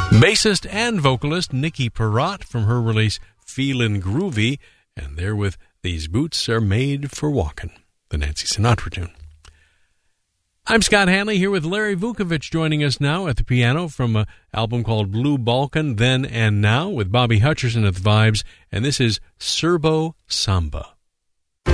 Bassist and vocalist Nikki Perrott from her release Feelin' Groovy, and there with These Boots Are Made for Walkin', the Nancy Sinatra tune. I'm Scott Hanley here with Larry Vukovich joining us now at the piano from an album called Blue Balkan, Then and Now, with Bobby Hutcherson at the vibes, and this is Serbo Samba.